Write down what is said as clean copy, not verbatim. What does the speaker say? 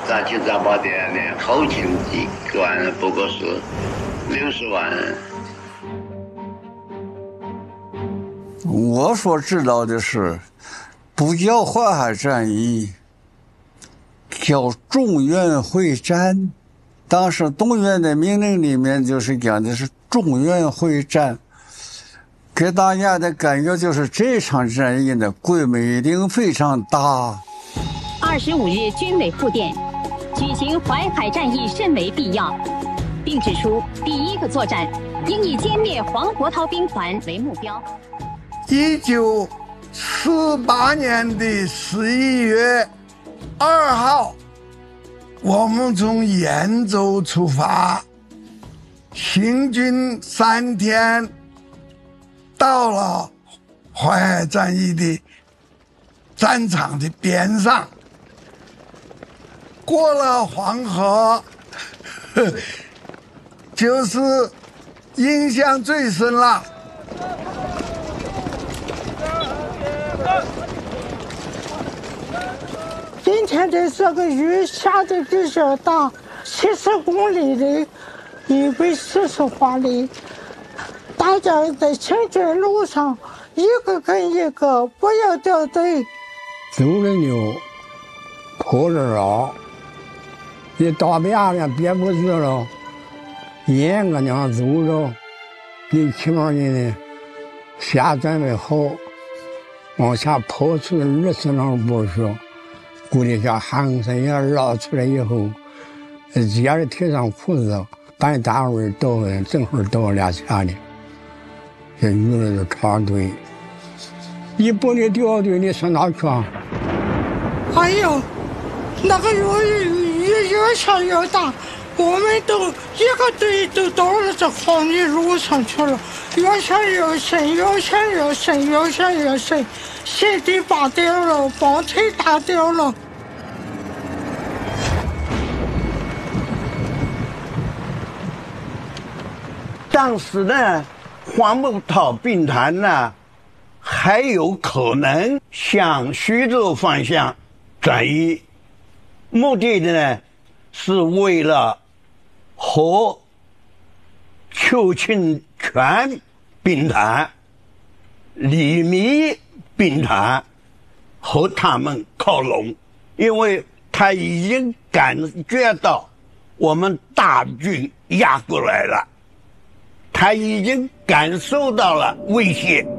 杂七杂八的连后勤几个万，不过是60万人。 我所知道的是，不叫淮海战役，叫中原会战。当时动员的命令里面就是讲的是中原会战，给大家的感觉就是这场战役的规模一定非常大。 25日军委复电，举行淮海战役甚为必要，并指出第一个作战应以歼灭黄国韬兵团为目标。 1948年的11月2号，我们从兖州出发，行军3天，到了淮海战役的战场的边上，过了黄河，就是印象最深了。 今天的这个雨下的比较大，70公里的140华里，大家在行军路上一个跟一个不要掉队。 走着牛，跑着绕，你到边上憋不住了，沿个娘走着，你起码你呢，下准备好，往下跑出20两步时，估计像寒山也绕出来以后，接着贴上裤子，把你单位到正好到2下里，这鱼了就插队，一把你掉队，你上哪去啊？ 哎呦，那个雨越下越大，我们都一个队都到了这黄泥路上去了，越下越深，越下越深，越下越深，鞋底拔掉了，绑腿打掉了。 当时呢，黄国韬兵团呢，还有可能向徐州方向转移，目的呢是为了和邱清泉兵团、李弥兵团和他们靠拢，因为他已经感觉到我们大军压过来了，他已经感受到了威胁。